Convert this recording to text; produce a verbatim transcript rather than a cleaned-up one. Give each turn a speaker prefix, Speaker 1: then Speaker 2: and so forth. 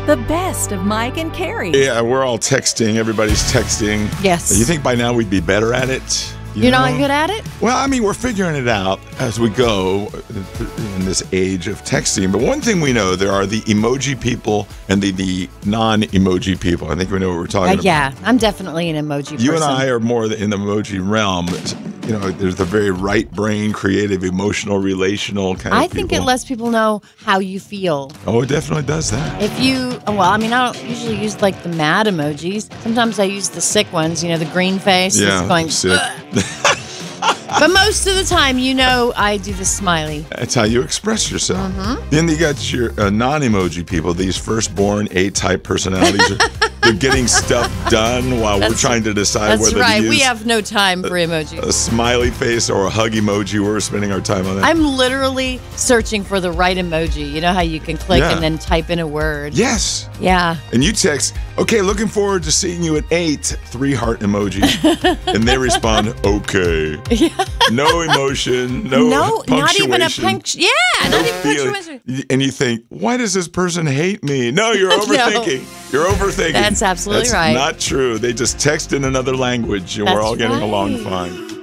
Speaker 1: The best of Mike and Carrie.
Speaker 2: Yeah, we're all texting. Everybody's texting.
Speaker 3: Yes.
Speaker 2: You think by now we'd be better at it? You
Speaker 3: You're
Speaker 2: know?
Speaker 3: not good at it?
Speaker 2: Well, I mean, we're figuring it out as we go in this age of texting. But one thing we know, there are the emoji people and the, the non-emoji people. I think we know what we're talking
Speaker 3: Uh,
Speaker 2: about.
Speaker 3: yeah, I'm definitely an emoji person.
Speaker 2: You and I are more in the emoji realm. You know, there's the very right brain, creative, emotional, relational kind of
Speaker 3: I think
Speaker 2: people.
Speaker 3: it lets people know how you feel.
Speaker 2: Oh, it definitely does that.
Speaker 3: If you, well, I mean, I don't usually use like the mad emojis. Sometimes I use the sick ones, you know, the green face.
Speaker 2: Yeah,
Speaker 3: that's going,
Speaker 2: sick.
Speaker 3: But most of the time, you know, I do the smiley.
Speaker 2: That's how you express yourself.
Speaker 3: Mm-hmm.
Speaker 2: Then you got your uh, non-emoji people, these firstborn A-type personalities. Are, they're getting stuff done while
Speaker 3: That's-
Speaker 2: we're trying to decide
Speaker 3: That's
Speaker 2: whether
Speaker 3: right.
Speaker 2: to use
Speaker 3: We have no time for emojis.
Speaker 2: a smiley face or a hug emoji. We're spending our time on that.
Speaker 3: I'm literally searching for the right emoji. You know how you can click
Speaker 2: Yeah.
Speaker 3: and then type in a word?
Speaker 2: Yes.
Speaker 3: Yeah.
Speaker 2: And you text, okay, looking forward to seeing you at eight, three heart emojis. And they respond, okay. No emotion, no
Speaker 3: No, not even a
Speaker 2: punctuation,
Speaker 3: punctuation. Yeah,
Speaker 2: no
Speaker 3: not even
Speaker 2: feeling.
Speaker 3: punctuation.
Speaker 2: And you think, why does this person hate me? No, you're
Speaker 3: No.
Speaker 2: overthinking. You're overthinking.
Speaker 3: That's absolutely
Speaker 2: That's
Speaker 3: right.
Speaker 2: not true. They just text in another language and we're
Speaker 3: That's
Speaker 2: all getting along
Speaker 3: right.
Speaker 2: fine.